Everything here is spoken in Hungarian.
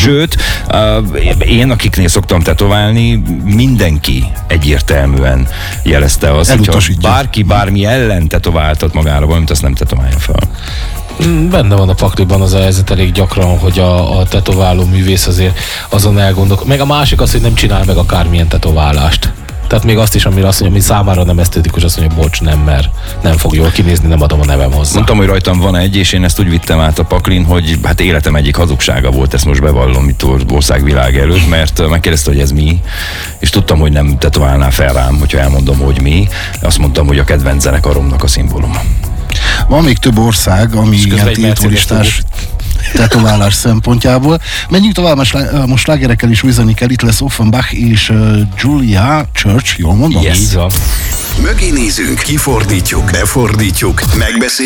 Sőt, én, akiknél szoktam tetoválni, mindenki egyértelműen jelezte azt, hogyha bárki bármi ellen tetováltat magára valamit, azt nem tetoválja fel. Benne van a pakliban az a helyzet elég gyakran, hogy a tetováló művész azért azon elgondolkodik. Meg a másik az, hogy nem csinál meg akármilyen tetoválást. Tehát még azt is, amire azt mondja, ami számára nem esztétikus, azt mondja, bocs, nem, mert nem fog jól kinézni, nem adom a nevem hozzá. Mondtam, hogy rajtam van egy, és én ezt úgy vittem át a paklin, hogy hát életem egyik hazugsága volt, ezt most bevallom itt országvilág előtt, mert megkérdezte, hogy ez mi, és tudtam, hogy nem tetoválná fel rám, hogyha elmondom, hogy mi. Azt mondtam, hogy a kedvenc zenekaromnak a szimbóluma. Van még több ország, ami ilyen tiltólistás tetoválás szempontjából. Menjünk tovább, most slágerekkel is újzani kell. Itt lesz Offenbach és Julia Church, jól mondom? Yes. Így van. Mögé nézünk, kifordítjuk, befordítjuk, megbeszéljük.